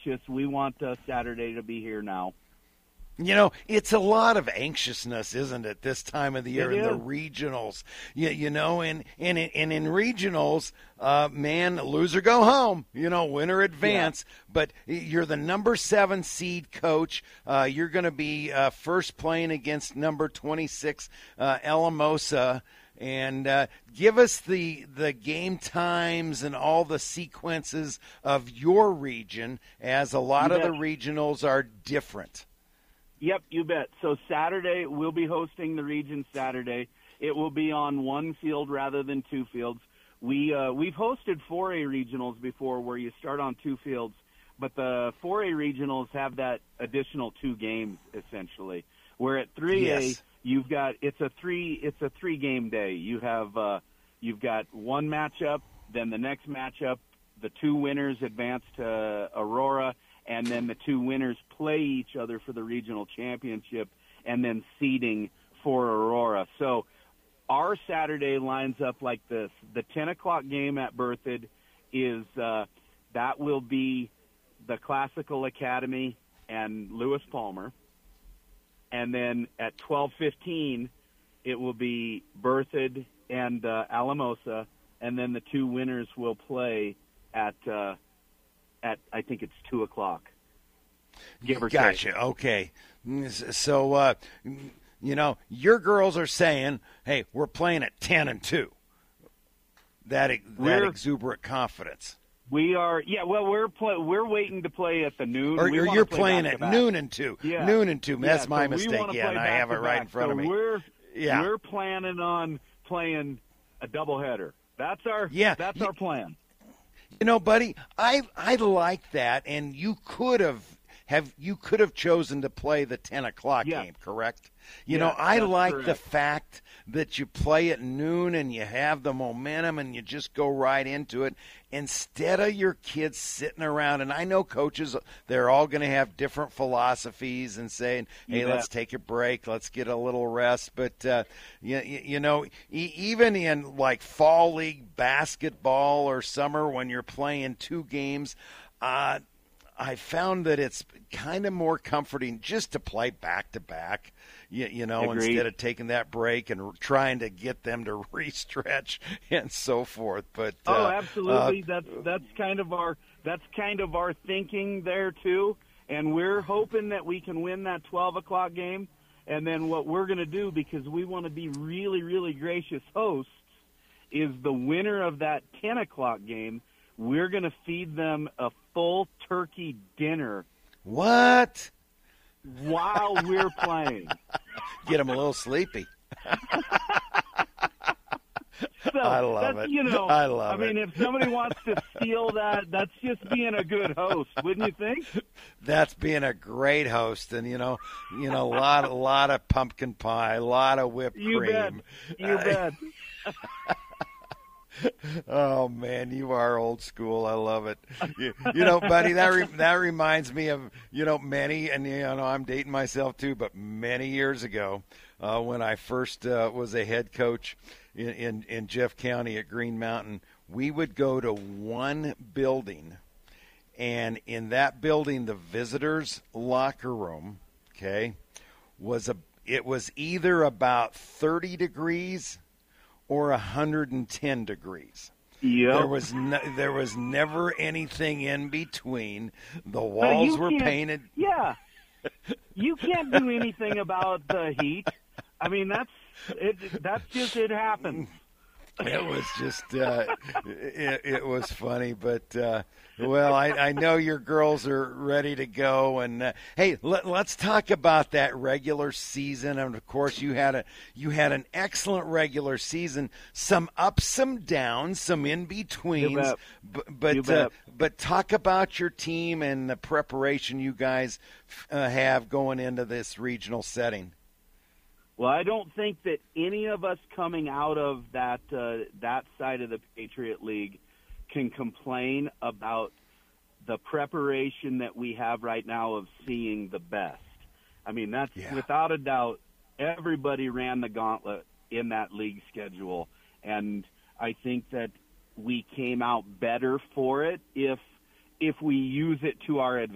anxious. We want Saturday to be here now. It's a lot of anxiousness, isn't it, this time of the year It in the is. regionals? And in regionals, man, lose or go home, win or advance. Yeah. But you're the number 7 seed, coach. You're going to be first playing against number 26, Alamosa. And give us the game times and all the sequences of your region, as a lot of the regionals are different. Yep, you bet. So Saturday, we'll be hosting the region Saturday. It will be on one field rather than 2 fields. We've hosted 4A regionals before where you start on 2 fields, but the 4A regionals have that additional 2 games essentially. Where at 3A, you've got it's a 3 game day. You've got one matchup, then the next matchup, the 2 winners advance to Aurora, and then the 2 winners play each other for the regional championship, and then seeding for Aurora. So our Saturday lines up like this. The 10 o'clock game at Berthoud is that will be the Classical Academy and Lewis Palmer. And then at 12:15, it will be Berthoud and Alamosa, and then the 2 winners will play at I think it's 2 o'clock. Give or take. Gotcha. Okay. So, your girls are saying, hey, we're playing at 10 and 2. That exuberant confidence. We are, we're waiting to play at the noon. Or you're playing at noon and 2. Yeah. Noon and 2. That's my so mistake. Yeah, and I have it right in front of me. We're planning on playing a doubleheader. That's our plan. Buddy, I like that, and you could have chosen to play the 10 o'clock game, correct? I like correct. the fact that you play at noon and you have the momentum and you just go right into it instead of your kids sitting around. And I know coaches, they're all going to have different philosophies and saying, hey, let's take a break, let's get a little rest. But, even in like fall league basketball or summer when you're playing 2 games, I found that it's kind of more comforting just to play back-to-back, instead of taking that break and trying to get them to re-stretch and so forth. But absolutely, that's kind of our thinking there too. And we're hoping that we can win that 12 o'clock game. And then what we're going to do, because we want to be really, really gracious hosts, is the winner of that 10 o'clock game, we're going to feed them a full turkey dinner. What? While we're playing. Get them a little sleepy. So I love it. I love it. I mean, if somebody wants to steal that, that's just being a good host, wouldn't you think? That's being a great host, and a lot of pumpkin pie, a lot of whipped cream. You bet. Oh man, you are old school. I love it. Buddy, that reminds me of many, and I'm dating myself too, but many years ago, when I first was a head coach in Jeff County at Green Mountain, we would go to one building, and in that building, the visitors' locker room, it was either about 30 degrees or 110 degrees. Yep. There was never anything in between. The walls were painted. Yeah. You can't do anything about the heat. I mean, that's just it happens. It was just it was funny, but I know your girls are ready to go, and hey, let's talk about that regular season. And of course, you had an excellent regular season, some ups, some downs, some in betweens. But talk about your team and the preparation you guys have going into this regional setting. Well, I don't think that any of us coming out of that side of the Patriot League can complain about the preparation that we have right now of seeing the best. I mean, that's without a doubt, everybody ran the gauntlet in that league schedule, and I think that we came out better for it if we use it to our advantage.